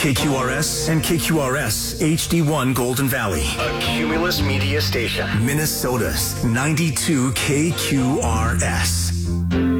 KQRS and KQRS HD1 Golden Valley. A Cumulus Media Station. Minnesota's 92 KQRS.